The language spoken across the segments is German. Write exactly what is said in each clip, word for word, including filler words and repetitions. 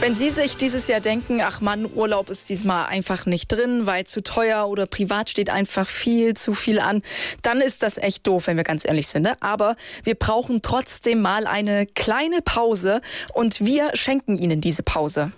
Wenn Sie sich dieses Jahr denken, ach Mann, Urlaub ist diesmal einfach nicht drin, weil zu teuer oder privat steht einfach viel zu viel an, dann ist das echt doof, wenn wir ganz ehrlich sind. Ne? Aber wir brauchen trotzdem mal eine kleine Pause und wir schenken Ihnen diese Pause.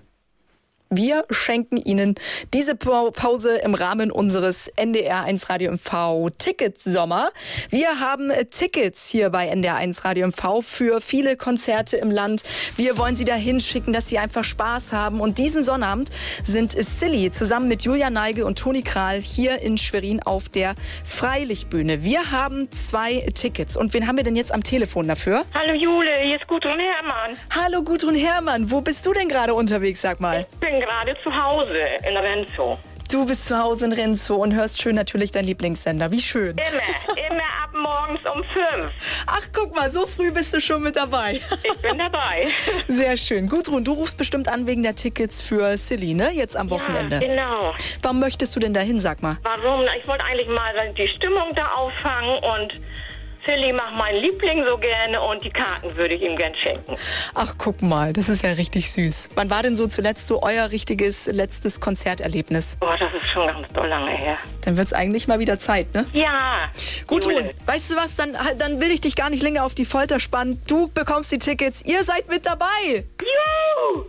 Wir schenken Ihnen diese Pause im Rahmen unseres N D R eins Radio M V Ticketsommer. Wir haben Tickets hier bei N D R eins Radio M V für viele Konzerte im Land. Wir wollen Sie dahin schicken, dass Sie einfach Spaß haben. Und diesen Sonnabend sind Silly zusammen mit Julia Neigel und Toni Kral hier in Schwerin auf der Freilichtbühne. Wir haben zwei Tickets. Und wen haben wir denn jetzt am Telefon dafür? Hallo Jule, hier ist Gudrun Herrmann. Hallo Gudrun Herrmann, wo bist du denn gerade unterwegs, sag mal? Ich bin gerade zu Hause in Renzo. Du bist zu Hause in Renzo und hörst schön natürlich deinen Lieblingssender. Wie schön. Immer, immer ab morgens um fünf. Ach, guck mal, so früh bist du schon mit dabei. Ich bin dabei. Sehr schön. Gudrun, du rufst bestimmt an wegen der Tickets für Silly, ne? Jetzt am Wochenende. Ja, genau. Warum möchtest du denn dahin, sag mal? Warum? Ich wollte eigentlich mal die Stimmung da auffangen und Silly macht meinen Liebling so gerne und die Karten würde ich ihm gern schenken. Ach, guck mal, das ist ja richtig süß. Wann war denn so zuletzt so euer richtiges letztes Konzerterlebnis? Boah, das ist schon ganz so lange her. Dann wird's eigentlich mal wieder Zeit, ne? Ja. Gudrun, Jule. weißt du was, dann, dann will ich dich gar nicht länger auf die Folter spannen. Du bekommst die Tickets, ihr seid mit dabei. Juhu!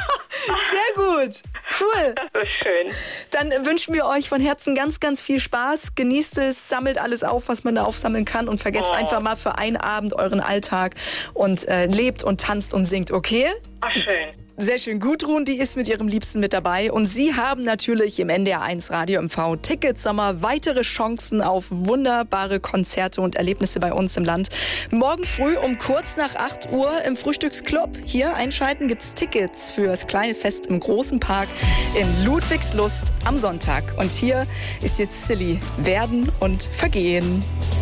Sehr gut, cool. Das ist schön. Dann wünschen wir euch von Herzen ganz, ganz viel Spaß. Genießt es, sammelt alles auf, was man da aufsammeln kann und vergesst Oh. einfach mal für einen Abend euren Alltag und äh, lebt und tanzt und singt, okay? Ach, schön. Sehr schön. Gudrun, die ist mit ihrem Liebsten mit dabei. Und Sie haben natürlich im N D R eins Radio M V Ticketsommer weitere Chancen auf wunderbare Konzerte und Erlebnisse bei uns im Land. Morgen früh um kurz nach acht Uhr im Frühstücksclub. Hier einschalten gibt's Tickets für das kleine Fest im Großen Park in Ludwigslust am Sonntag. Und hier ist jetzt Silly. Werden und Vergehen.